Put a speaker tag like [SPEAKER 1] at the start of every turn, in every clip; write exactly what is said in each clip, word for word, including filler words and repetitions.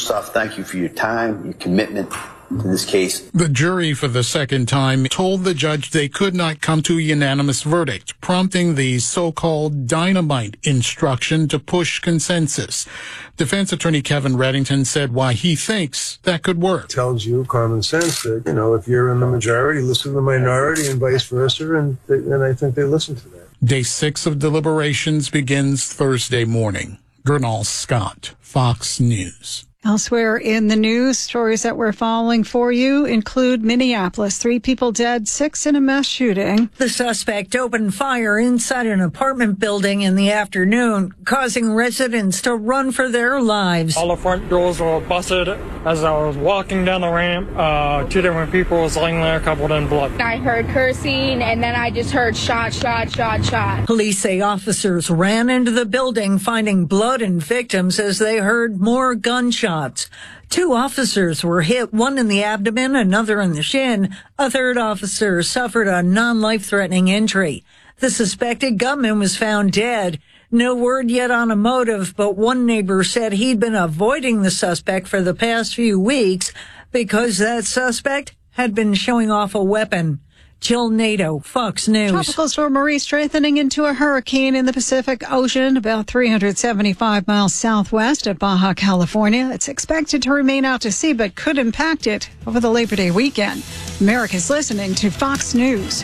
[SPEAKER 1] First off, thank you for your time, your commitment to this case.
[SPEAKER 2] The jury, for the second time, told the judge they could not come to a unanimous verdict, prompting the so-called dynamite instruction to push consensus. Defense attorney Kevin Reddington said why he thinks that could work.
[SPEAKER 3] It tells you common sense that, you know, if you're in the majority, listen to the minority and vice versa, and, they, and I think they listen to that.
[SPEAKER 2] Day six of deliberations begins Thursday morning. Gernal Scott, Fox News.
[SPEAKER 4] Elsewhere in the news, stories that we're following for you include Minneapolis. Three people dead, six in a mass shooting.
[SPEAKER 5] The suspect opened fire inside an apartment building in the afternoon, causing residents to run for their lives.
[SPEAKER 6] All the front doors were busted. As I was walking down the ramp, uh, two different people was laying there covered in blood.
[SPEAKER 7] I heard cursing, and then I just heard shot, shot, shot, shot.
[SPEAKER 5] Police say officers ran into the building, finding blood and victims as they heard more gunshots. Two officers were hit, one in the abdomen, another in the shin. A third officer suffered a non-life-threatening injury. The suspected gunman was found dead. No word yet on a motive, but one neighbor said he'd been avoiding the suspect for the past few weeks because that suspect had been showing off a weapon. Jill Nato, Fox News.
[SPEAKER 4] Tropical storm Marie strengthening into a hurricane in the Pacific Ocean, about three hundred seventy-five miles southwest of Baja California. It's expected to remain out to sea, but could impact it over the Labor Day weekend. America's listening to Fox News.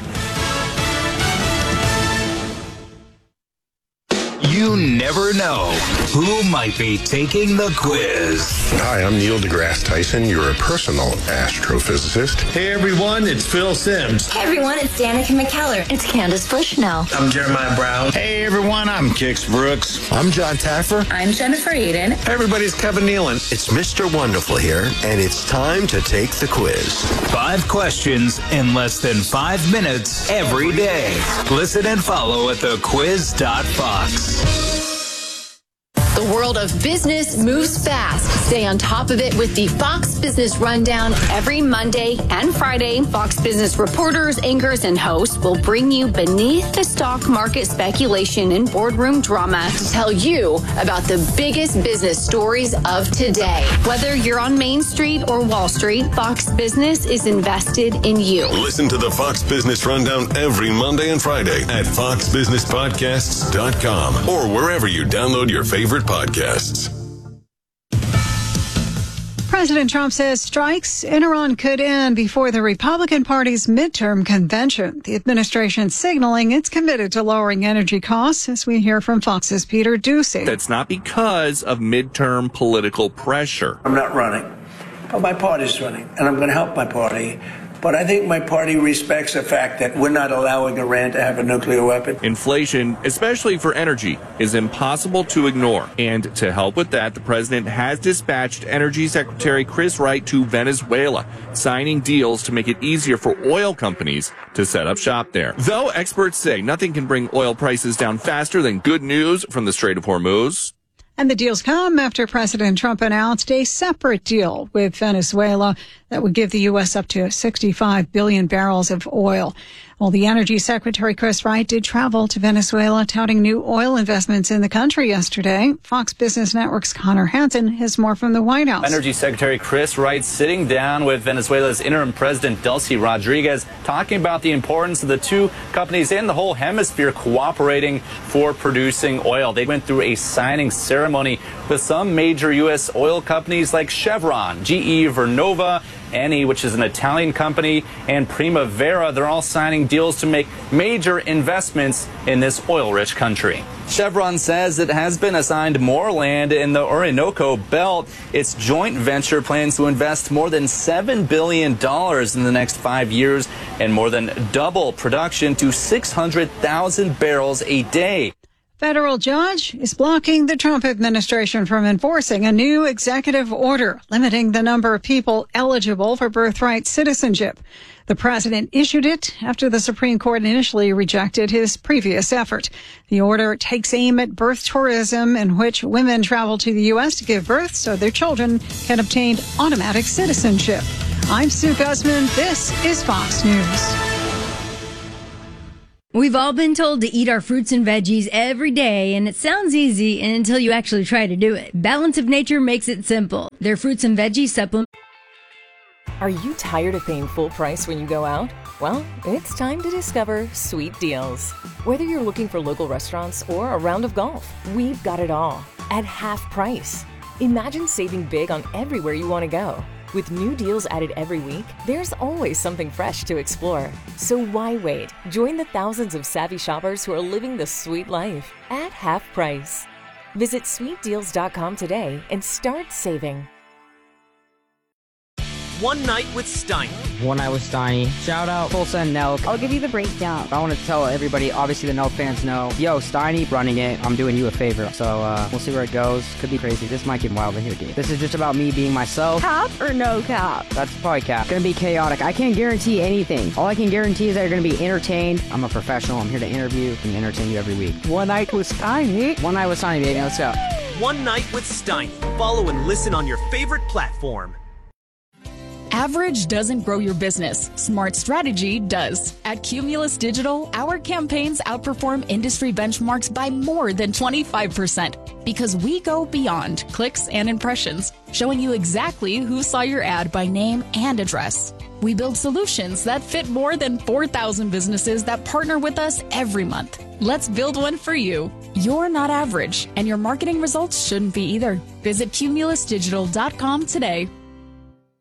[SPEAKER 8] You never know who might be taking the quiz.
[SPEAKER 9] Hi, I'm Neil deGrasse Tyson, your personal astrophysicist.
[SPEAKER 10] Hey everyone, it's Phil Simms.
[SPEAKER 11] Hey everyone, it's Danica McKellar. It's Candace Bushnell.
[SPEAKER 10] I'm Jeremiah Brown.
[SPEAKER 12] Hey everyone, I'm Kix Brooks.
[SPEAKER 9] I'm John Taffer.
[SPEAKER 11] I'm Jennifer Aiden.
[SPEAKER 10] Hey everybody's Kevin Nealon.
[SPEAKER 13] It's Mister Wonderful here, and it's time to take the quiz.
[SPEAKER 8] Five questions in less than five minutes every day. Listen and follow at the quiz dot fox.
[SPEAKER 14] The world of business moves fast. Stay on top of it with the Fox Business Rundown every Monday and Friday. Fox Business reporters, anchors, and hosts will bring you beneath the stock market speculation and boardroom drama to tell you about the biggest business stories of today. Whether you're on Main Street or Wall Street, Fox Business is invested in you.
[SPEAKER 15] Listen to the Fox Business Rundown every Monday and Friday at fox business podcasts dot com or wherever you download your favorite podcasts.
[SPEAKER 4] President Trump says strikes in Iran could end before the Republican Party's midterm convention. The administration signaling it's committed to lowering energy costs, as we hear from Fox's Peter Doocy.
[SPEAKER 16] That's not because of midterm political pressure.
[SPEAKER 17] I'm not running, but my party's running, and I'm going to help my party. But I think my party respects the fact that we're not allowing Iran to have a nuclear weapon.
[SPEAKER 16] Inflation, especially for energy, is impossible to ignore. And to help with that, the president has dispatched Energy Secretary Chris Wright to Venezuela, signing deals to make it easier for oil companies to set up shop there. Though experts say nothing can bring oil prices down faster than good news from the Strait of Hormuz.
[SPEAKER 4] And the deals come after President Trump announced a separate deal with Venezuela that would give the U S up to sixty-five billion barrels of oil. Well, the Energy Secretary Chris Wright did travel to Venezuela, touting new oil investments in the country yesterday. Fox Business Network's Connor Hansen has more from the White House.
[SPEAKER 18] Energy Secretary Chris Wright sitting down with Venezuela's interim president, Delcy Rodriguez, talking about the importance of the two companies and the whole hemisphere cooperating for producing oil. They went through a signing ceremony with some major U S oil companies like Chevron, G E, Vernova, Eni, which is an Italian company, and Primavera. They're all signing deals to make major investments in this oil-rich country. Chevron says it has been assigned more land in the Orinoco Belt. Its joint venture plans to invest more than seven billion dollars in the next five years and more than double production to six hundred thousand barrels a day.
[SPEAKER 4] Federal judge is blocking the Trump administration from enforcing a new executive order limiting the number of people eligible for birthright citizenship. The president issued it after the Supreme Court initially rejected his previous effort. The order takes aim at birth tourism, in which women travel to the U S to give birth so their children can obtain automatic citizenship. I'm Sue Guzman. This is Fox News.
[SPEAKER 19] We've all been told to eat our fruits and veggies every day, and it sounds easy until you actually try to do it. Balance of Nature makes it simple. Their fruits and veggie supplement.
[SPEAKER 20] Are you tired of paying full price when you go out? Well, it's time to discover Sweet Deals. Whether you're looking for local restaurants or a round of golf, we've got it all at half price. Imagine saving big on everywhere you want to go. With new deals added every week, there's always something fresh to explore. So why wait? Join the thousands of savvy shoppers who are living the sweet life at half price. Visit sweet deals dot com today and start saving.
[SPEAKER 21] One Night with Steiny.
[SPEAKER 22] One Night with Steiny. Shout out Tulsa and Nelk.
[SPEAKER 23] I'll give you the breakdown.
[SPEAKER 22] I want to tell everybody, obviously the Nelk fans know, yo, Steiny running it. I'm doing you a favor. So uh, we'll see where it goes. Could be crazy. This might get wild in here, dude. This is just about me being myself.
[SPEAKER 23] Cap or no cap?
[SPEAKER 22] That's probably cap. Gonna be chaotic. I can't guarantee anything. All I can guarantee is that you're gonna be entertained. I'm a professional. I'm here to interview and entertain you every week.
[SPEAKER 23] One Night with Steiny.
[SPEAKER 22] One Night with Steiny, baby. Let's go.
[SPEAKER 21] One Night with Steiny. Follow and listen on your favorite platform.
[SPEAKER 24] Average doesn't grow your business. Smart strategy does. At Cumulus Digital, our campaigns outperform industry benchmarks by more than twenty-five percent because we go beyond clicks and impressions, showing you exactly who saw your ad by name and address. We build solutions that fit more than four thousand businesses that partner with us every month. Let's build one for you. You're not average, and your marketing results shouldn't be either. Visit cumulus digital dot com today.